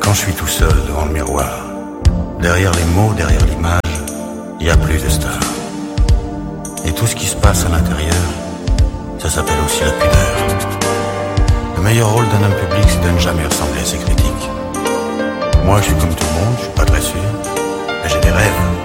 Quand je suis tout seul devant le miroir, derrière les mots, derrière l'image, il n'y a plus de star. Et tout ce qui se passe à l'intérieur, ça s'appelle aussi la pudeur. Le meilleur rôle d'un homme public, c'est de ne jamais ressembler à ses critiques. Moi, je suis comme tout le monde, je suis pas très sûr, mais j'ai des rêves.